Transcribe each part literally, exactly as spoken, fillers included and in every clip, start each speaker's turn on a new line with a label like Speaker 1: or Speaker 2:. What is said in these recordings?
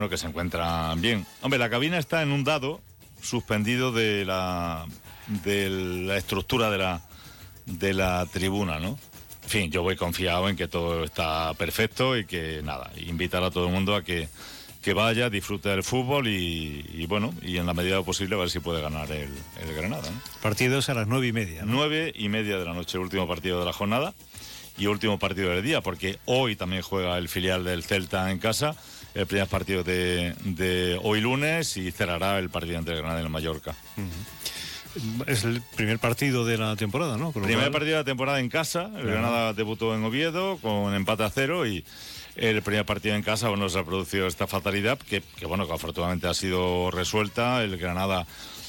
Speaker 1: que se encuentran bien. Hombre, la cabina está en un dado suspendido de la de la estructura de la de la tribuna, ¿no? En fin, yo voy confiado en que todo está perfecto y que nada, invitar a todo el mundo a que, que vaya, disfrute del fútbol y, y bueno, y en la medida de lo posible a ver si puede ganar el, el Granada, ¿no?
Speaker 2: Partidos a las nueve y media, ¿no?
Speaker 1: Nueve y media de la noche, el último partido de la jornada y último partido del día, porque hoy también juega el filial del Celta en casa, el primer partido de, de hoy lunes, y cerrará el partido entre el Granada y el Mallorca.
Speaker 2: Uh-huh. Es el primer partido de la temporada, ¿no?
Speaker 1: Primer cual... partido de la temporada en casa. El uh-huh. Granada debutó en Oviedo con empate a cero y el primer partido en casa, bueno, se ha producido esta fatalidad que, que bueno, que afortunadamente ha sido resuelta. El Granada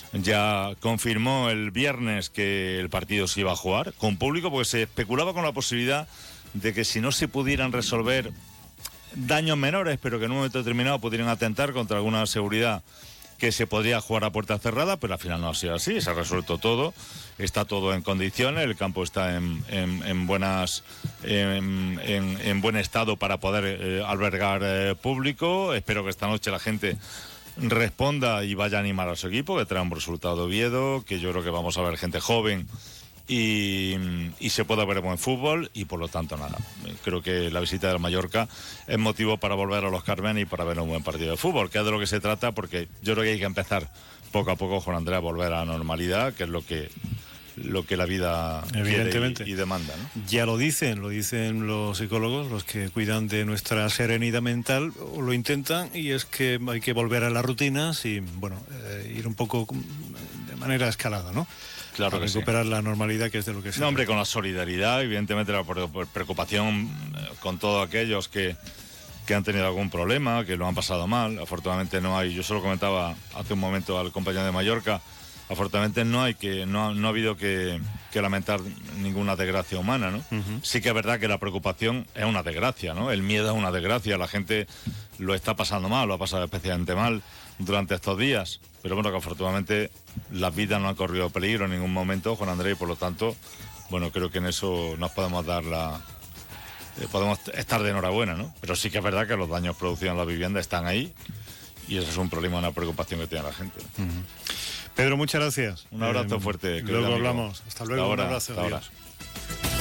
Speaker 1: ya confirmó el viernes que el partido se iba a jugar con público, porque se especulaba con la posibilidad de que si no se pudieran resolver daños menores, pero que en un momento determinado pudieran atentar contra alguna seguridad, que se podría jugar a puerta cerrada, pero al final no ha sido así, se ha resuelto todo, está todo en condiciones, el campo está en, en, en buenas en, en, en buen estado para poder eh, albergar eh, público. Espero que esta noche la gente responda y vaya a animar a su equipo, que trae un resultado de Oviedo, que yo creo que vamos a ver gente joven y, y se puede ver buen fútbol, y por lo tanto nada, creo que la visita del Mallorca es motivo para volver a los Carmen y para ver un buen partido de fútbol, que es de lo que se trata, porque yo creo que hay que empezar poco a poco, Juan Andrés, a volver a la normalidad, que es lo que lo que la vida
Speaker 2: evidentemente
Speaker 1: quiere y, y demanda, ¿no?
Speaker 2: Ya lo dicen, lo dicen los psicólogos, los que cuidan de nuestra serenidad mental, lo intentan, y es que hay que volver a las rutinas y, bueno, eh, ir un poco de manera escalada, ¿no?
Speaker 1: Claro,
Speaker 2: para
Speaker 1: que
Speaker 2: recuperar
Speaker 1: sí.
Speaker 2: La normalidad, que es de lo que se
Speaker 1: No, hombre, con la solidaridad, evidentemente la preocupación con todos aquellos que, que han tenido algún problema, que lo han pasado mal. Afortunadamente no hay, yo solo comentaba hace un momento al compañero de Mallorca, afortunadamente no hay que, no ha, no ha habido que, que lamentar ninguna desgracia humana, ¿no? Uh-huh. Sí que es verdad que la preocupación es una desgracia, ¿no? El miedo es una desgracia, la gente lo está pasando mal, lo ha pasado especialmente mal durante estos días, pero bueno, que afortunadamente las vidas no han corrido peligro en ningún momento, Juan Andrés, y por lo tanto, bueno, creo que en eso nos podemos dar la... Eh, podemos estar de enhorabuena, ¿no? Pero sí que es verdad que los daños producidos en la vivienda están ahí, y eso es un problema, una preocupación que tiene la gente.
Speaker 2: Uh-huh. Pedro, muchas gracias.
Speaker 1: Un abrazo
Speaker 2: eh,
Speaker 1: fuerte.
Speaker 2: Luego
Speaker 1: amigo.
Speaker 2: hablamos. Hasta luego.
Speaker 1: Hasta ahora,
Speaker 2: un abrazo.
Speaker 1: hasta ahora.